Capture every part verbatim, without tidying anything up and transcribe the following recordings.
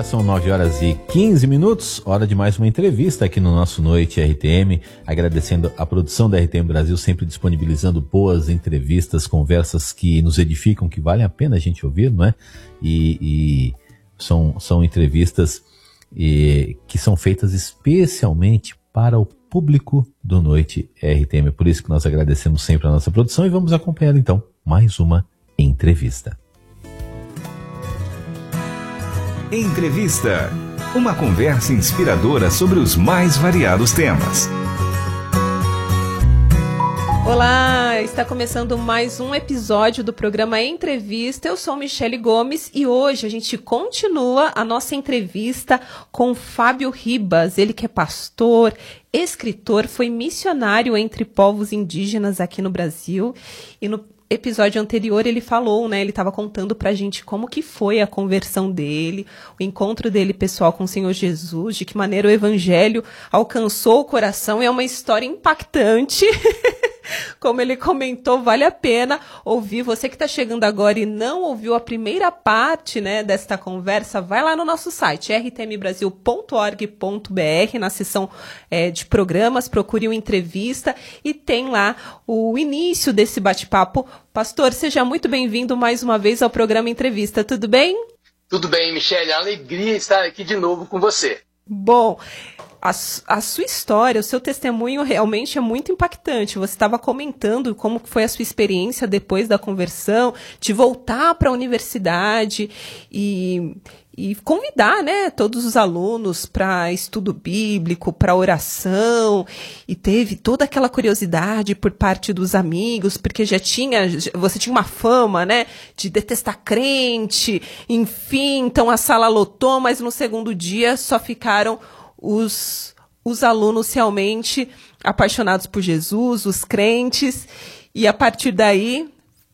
são nove horas e quinze minutos, hora de mais uma entrevista aqui no nosso Noite R T M, agradecendo a produção da R T M Brasil, sempre disponibilizando boas entrevistas, conversas que nos edificam, que valem a pena a gente ouvir, não é? E, e são, são entrevistas e, que são feitas especialmente para o público do Noite R T M. Por isso que nós agradecemos sempre a nossa produção e vamos acompanhar então mais uma entrevista. Entrevista. Uma conversa inspiradora sobre os mais variados temas. Olá, está começando mais um episódio do programa Entrevista. Eu sou Michele Gomes e hoje a gente continua a nossa entrevista com Fábio Ribas. Ele que é pastor, escritor, foi missionário entre povos indígenas aqui no Brasil e no episódio anterior ele falou, né, ele estava contando pra gente como que foi a conversão dele, o encontro dele pessoal com o Senhor Jesus, de que maneira o evangelho alcançou o coração. É uma história impactante. Como ele comentou, vale a pena ouvir. Você que está chegando agora e não ouviu a primeira parte, né, desta conversa, vai lá no nosso site, r t m brasil ponto org ponto b r, na seção é, de programas, procure uma entrevista e tem lá o início desse bate-papo. Pastor, seja muito bem-vindo mais uma vez ao programa Entrevista, tudo bem? Tudo bem, Michele, alegria estar aqui de novo com você. Bom, a, a sua história, o seu testemunho realmente é muito impactante. Você estava comentando como foi a sua experiência depois da conversão, de voltar para a universidade e, e convidar, né, todos os alunos para estudo bíblico, para oração. E teve toda aquela curiosidade por parte dos amigos, porque já tinha, você tinha uma fama, né, de detestar crente, enfim, então a sala lotou, mas no segundo dia só ficaram Os, os alunos realmente apaixonados por Jesus, os crentes, e a partir daí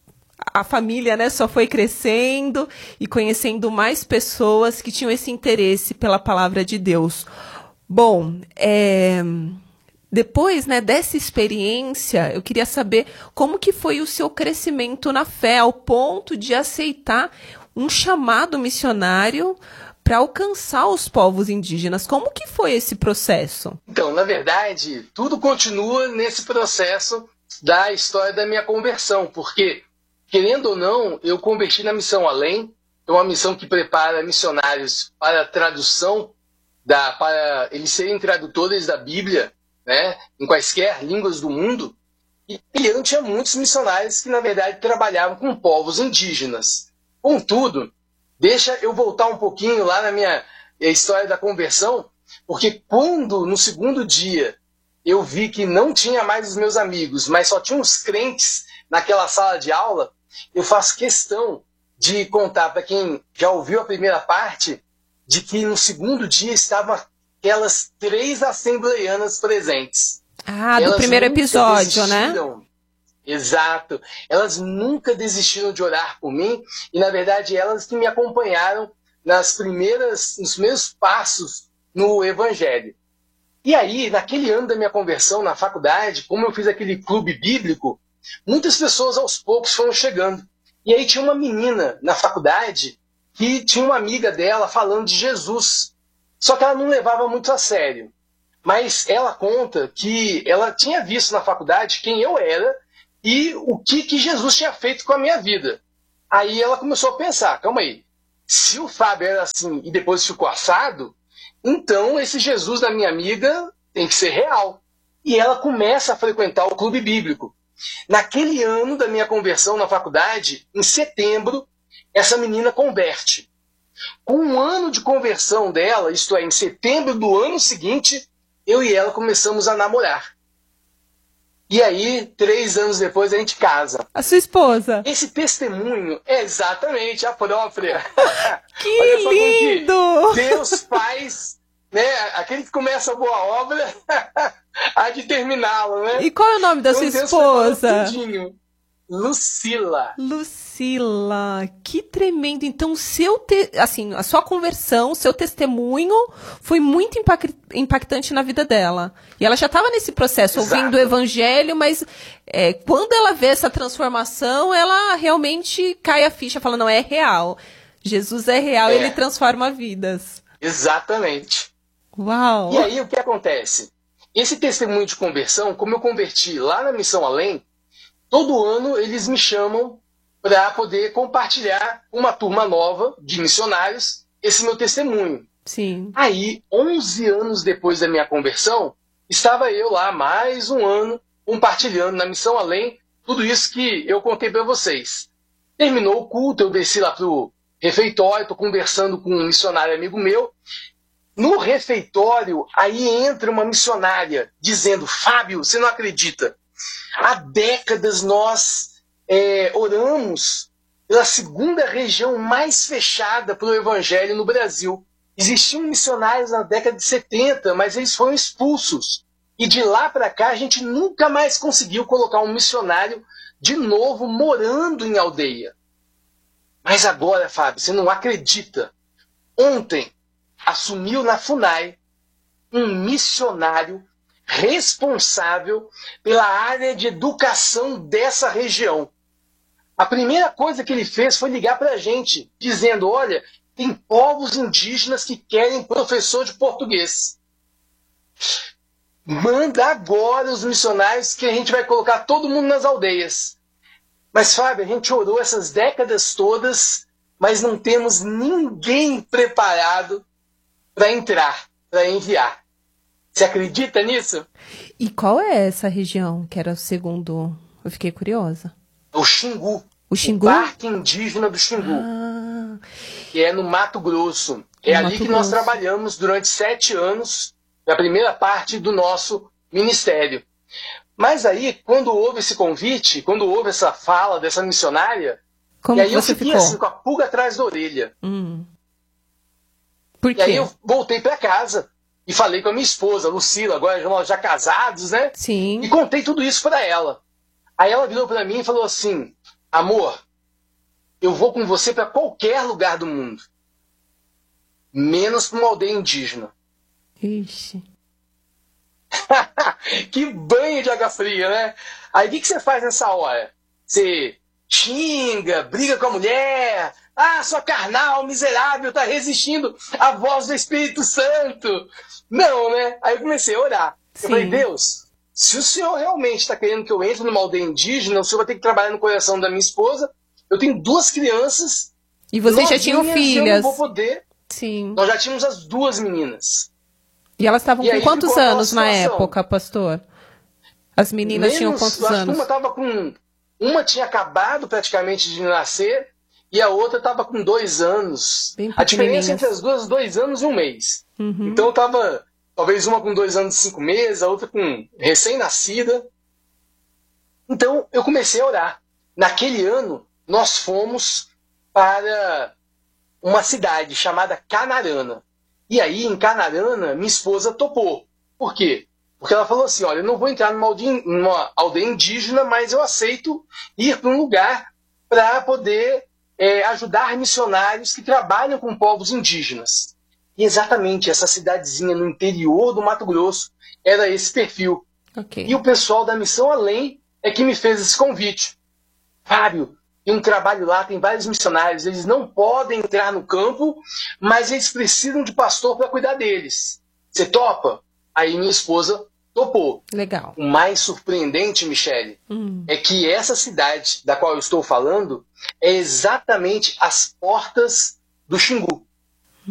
a família, né, só foi crescendo e conhecendo mais pessoas que tinham esse interesse pela palavra de Deus. Bom, é, depois, né, dessa experiência, eu queria saber como que foi o seu crescimento na fé, ao ponto de aceitar um chamado missionário para alcançar os povos indígenas. Como que foi esse processo? Então, na verdade, tudo continua nesse processo da história da minha conversão, porque, querendo ou não, eu converti na Missão Além, é uma missão que prepara missionários para a tradução, da, para eles serem tradutores da Bíblia, né, em quaisquer línguas do mundo, e eu tinha muitos missionários que, na verdade, trabalhavam com povos indígenas. Contudo, deixa eu voltar um pouquinho lá na minha história da conversão, porque quando, no segundo dia, eu vi que não tinha mais os meus amigos, mas só tinha os crentes naquela sala de aula, eu faço questão de contar para quem já ouviu a primeira parte, de que no segundo dia estavam aquelas três assembleianas presentes. Ah, do primeiro episódio, né? Exato. Elas nunca desistiram de orar por mim e, na verdade, elas que me acompanharam nas primeiras, nos primeiros passos no Evangelho. E aí, naquele ano da minha conversão na faculdade, como eu fiz aquele clube bíblico, muitas pessoas aos poucos foram chegando. E aí tinha uma menina na faculdade que tinha uma amiga dela falando de Jesus. Só que ela não levava muito a sério. Mas ela conta que ela tinha visto na faculdade quem eu era e o que, que Jesus tinha feito com a minha vida. Aí ela começou a pensar, calma aí, se o Fábio era assim e depois ficou assado, então esse Jesus da minha amiga tem que ser real. E ela começa a frequentar o clube bíblico. Naquele ano da minha conversão na faculdade, em setembro, essa menina converte. Com um ano de conversão dela, isto é, em setembro do ano seguinte, eu e ela começamos a namorar. E aí, três anos depois, a gente casa. A sua esposa? Esse testemunho é exatamente a própria. Que Olha só lindo! Que Deus faz, né? Aquele que começa a boa obra, há de terminá-la, né? E qual é o nome da então, sua Deus esposa? Lucila. Lucila, que tremendo. Então, seu te... assim, a sua conversão, seu testemunho foi muito impact... impactante na vida dela. E ela já estava nesse processo, Exato. ouvindo o evangelho, mas é, quando ela vê essa transformação, ela realmente cai a ficha, fala, não, é real. Jesus é real, é. Ele transforma vidas. Exatamente. Uau! E aí o que acontece? Esse testemunho de conversão, como eu converti lá na Missão Além, todo ano eles me chamam para poder compartilhar com uma turma nova de missionários esse meu testemunho. Sim. Aí, onze anos depois da minha conversão, estava eu lá mais um ano compartilhando na Missão Além tudo isso que eu contei para vocês. Terminou o culto, eu desci lá pro refeitório, estou conversando com um missionário amigo meu. No refeitório, aí entra uma missionária dizendo: Fábio, você não acredita, há décadas nós é, oramos pela segunda região mais fechada para o evangelho no Brasil. Existiam missionários na década de setenta, mas eles foram expulsos. E de lá para cá a gente nunca mais conseguiu colocar um missionário de novo morando em aldeia. Mas agora, Fábio, você não acredita. Ontem assumiu na FUNAI um missionário responsável pela área de educação dessa região. A primeira coisa que ele fez foi ligar para a gente, dizendo: olha, tem povos indígenas que querem professor de português. Manda agora os missionários que a gente vai colocar todo mundo nas aldeias. Mas, Fábio, a gente orou essas décadas todas, mas não temos ninguém preparado para entrar, para enviar. Você acredita nisso? E qual é essa região que era o segundo? Eu fiquei curiosa. O Xingu. O Xingu? O Parque Indígena do Xingu. Ah, que é no Mato Grosso. É No ali Mato que nós Grosso. trabalhamos durante sete anos, na primeira parte do nosso ministério. Mas aí, quando houve esse convite, quando houve essa fala dessa missionária, como e aí que eu você fiquei ficou? assim, com a pulga atrás da orelha. Hum. Por E quê? aí eu voltei para casa e falei com a minha esposa, Lucila, agora nós já casados, né? E Sim. contei tudo isso para ela. Aí ela virou para mim e falou assim: amor, eu vou com você para qualquer lugar do mundo, menos para uma aldeia indígena. Ixi. Que banho de água fria, né? Aí o que, que você faz nessa hora? Você xinga, briga com a mulher. Ah, sua carnal, miserável, tá resistindo à voz do Espírito Santo. Não, né? Aí eu comecei a orar. Sim. Eu falei: Deus, se o Senhor realmente está querendo que eu entre numa aldeia indígena, o Senhor vai ter que trabalhar no coração da minha esposa. Eu tenho duas crianças. E vocês já tinham novinhas, e eu filhas? não vou poder. Sim. Nós já tínhamos as duas meninas. E elas estavam E com aí quantos ficou aquela anos na situação. época, pastor? As meninas Menos, tinham quantos eu acho que anos? Uma tava com, uma tinha acabado praticamente de nascer e a outra estava com dois anos. Bem A diferença pequenininhas. entre as duas, dois anos e um mês. Uhum. Então eu tava, talvez uma com dois anos e cinco meses, a outra com recém-nascida. Então eu comecei a orar. Naquele ano, nós fomos para uma cidade chamada Canarana. E aí, em Canarana, minha esposa topou. Por quê? Porque ela falou assim: olha, eu não vou entrar numa aldeia, numa aldeia indígena, mas eu aceito ir para um lugar para poder é, ajudar missionários que trabalham com povos indígenas. E exatamente essa cidadezinha no interior do Mato Grosso era esse perfil. Ok. E o pessoal da Missão Além é que me fez esse convite. Fábio, tem um trabalho lá, tem vários missionários, eles não podem entrar no campo, mas eles precisam de pastor para cuidar deles. Você topa? Aí minha esposa topou. Legal. O mais surpreendente, Michele, Hum. é que essa cidade da qual eu estou falando é exatamente às portas do Xingu.